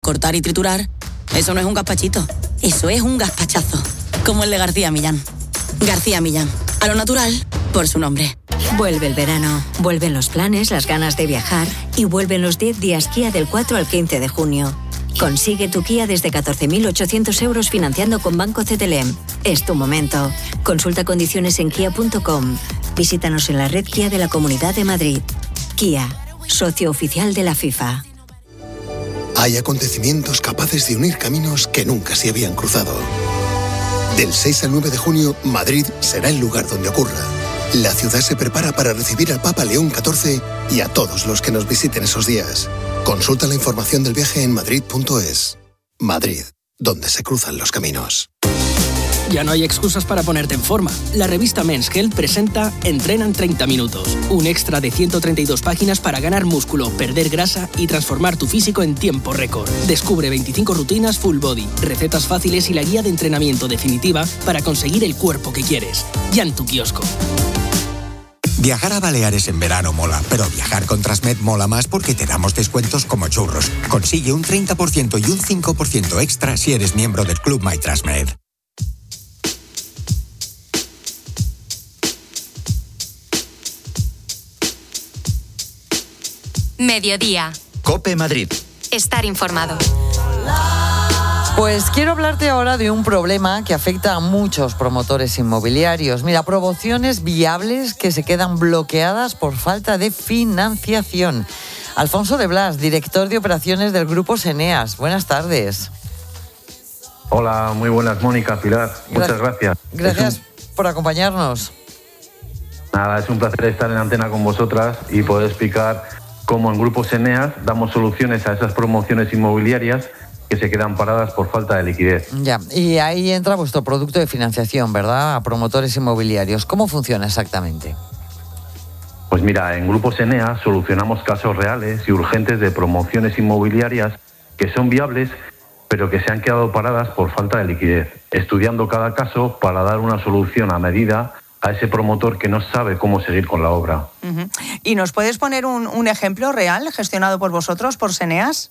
cortar y triturar, eso no es un gazpachito, eso es un gazpachazo. Como el de García Millán. García Millán, a lo natural, por su nombre. Vuelve el verano, vuelven los planes, las ganas de viajar y vuelven los 10 días Kia del 4 al 15 de junio. Consigue tu Kia desde 14.800 euros financiando con Banco CTLM. Es tu momento. Consulta condiciones en kia.com. Visítanos en la red Kia de la Comunidad de Madrid. Kia, socio oficial de la FIFA. Hay acontecimientos capaces de unir caminos que nunca se habían cruzado. Del 6 al 9 de junio, Madrid será el lugar donde ocurra. La ciudad se prepara para recibir al Papa León XIV y a todos los que nos visiten esos días. Consulta la información del viaje en madrid.es. Madrid, donde se cruzan los caminos. Ya no hay excusas para ponerte en forma. La revista Men's Health presenta Entrena en 30 minutos. Un extra de 132 páginas para ganar músculo, perder grasa y transformar tu físico en tiempo récord. Descubre 25 rutinas full body, recetas fáciles y la guía de entrenamiento definitiva para conseguir el cuerpo que quieres. Ya en tu kiosco. Viajar a Baleares en verano mola, pero viajar con Transmed mola más porque te damos descuentos como churros. Consigue un 30% y un 5% extra si eres miembro del Club My Transmed. Mediodía. COPE Madrid. Estar informado. Pues quiero hablarte ahora de un problema que afecta a muchos promotores inmobiliarios. Mira, promociones viables que se quedan bloqueadas por falta de financiación. Alfonso de Blas, director de operaciones del Grupo Seneas. Buenas tardes. Hola, muy buenas, Mónica, Pilar. Muchas gracias. Gracias por acompañarnos. Nada, es un placer estar en antena con vosotras y poder explicar cómo en Grupo Seneas damos soluciones a esas promociones inmobiliarias que se quedan paradas por falta de liquidez. Ya, y ahí entra vuestro producto de financiación, ¿verdad?, a promotores inmobiliarios. ¿Cómo funciona exactamente? Pues mira, en Grupo Seneas solucionamos casos reales y urgentes de promociones inmobiliarias que son viables, pero que se han quedado paradas por falta de liquidez, estudiando cada caso para dar una solución a medida a ese promotor que no sabe cómo seguir con la obra. Uh-huh. ¿Y nos puedes poner un ejemplo real gestionado por vosotros, por Seneas?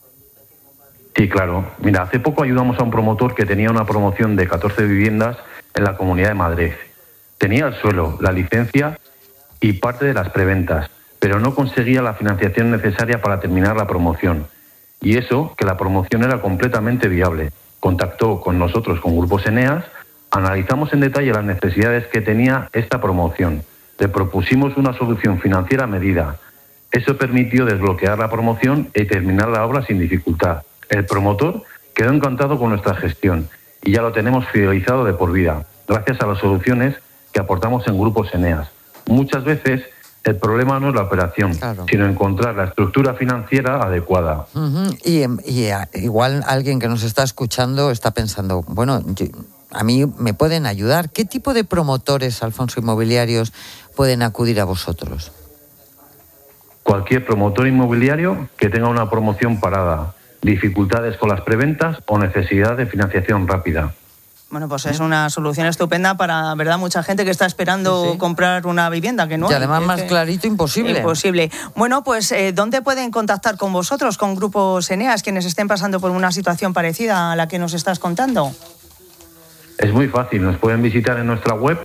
Sí, claro. Mira, hace poco ayudamos a un promotor que tenía una promoción de 14 viviendas en la Comunidad de Madrid. Tenía el suelo, la licencia y parte de las preventas, pero no conseguía la financiación necesaria para terminar la promoción. Y eso, que la promoción era completamente viable. Contactó con nosotros, con Grupo Seneas, analizamos en detalle las necesidades que tenía esta promoción. Le propusimos una solución financiera a medida. Eso permitió desbloquear la promoción y terminar la obra sin dificultad. El promotor quedó encantado con nuestra gestión y ya lo tenemos fidelizado de por vida, gracias a las soluciones que aportamos en Grupo Seneas. Muchas veces el problema no es la operación, claro, sino encontrar la estructura financiera adecuada. Uh-huh. Y igual alguien que nos está escuchando está pensando, bueno, a mí me pueden ayudar. ¿Qué tipo de promotores, Alfonso, inmobiliarios pueden acudir a vosotros? Cualquier promotor inmobiliario que tenga una promoción parada, dificultades con las preventas o necesidad de financiación rápida. Bueno, pues es una solución estupenda para, ¿verdad?, mucha gente que está esperando comprar una vivienda, que no. Y además más clarito, imposible. Imposible. Bueno, pues ¿dónde pueden contactar con vosotros, con Grupo Seneas, quienes estén pasando por una situación parecida a la que nos estás contando? Es muy fácil, nos pueden visitar en nuestra web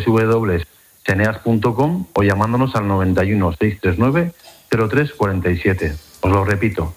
www.seneas.com o llamándonos al 91 639 0347. Os lo repito,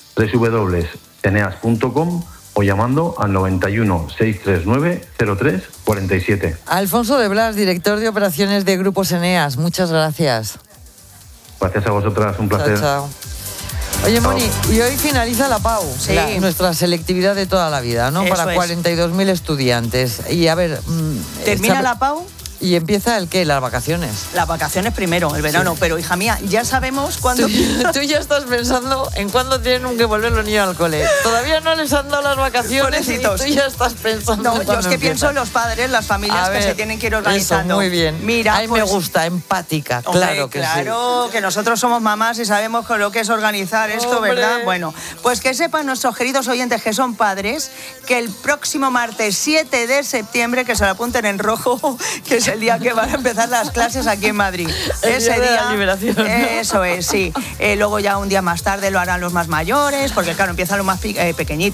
www.seneas.com o llamando al 91 639 0347. Alfonso de Blas, director de operaciones de Grupo Seneas, muchas gracias. Gracias a vosotras, un placer. Chao, chao. Oye, Moni, y hoy finaliza la PAU, sí, nuestra selectividad de toda la vida, ¿no? Eso para 42.000 estudiantes. Y a ver... ¿Termina la PAU? ¿Y empieza el qué? Las vacaciones. Las vacaciones primero, el verano. Sí. Pero, hija mía, ya sabemos cuándo... Tú ya estás pensando en cuándo tienen que volver los niños al cole. Todavía no les han dado las vacaciones. Pobrecitos. Y tú ya estás pensando en yo es que empieza. pienso en los padres, las familias que se tienen que ir organizando. Eso, muy bien. Mira, a mí me gusta, empática, claro que sí. Claro, que nosotros somos mamás y sabemos lo que es organizar esto, ¿verdad? Bueno, pues que sepan nuestros queridos oyentes que son padres que el próximo martes 7 de septiembre, que se lo apunten en rojo, que es el día que van a empezar las clases aquí en Madrid. Ese día de la liberación, ¿no? Eso es, sí. Luego ya un día más tarde lo harán los más mayores, porque claro, empiezan los más pequeñitos.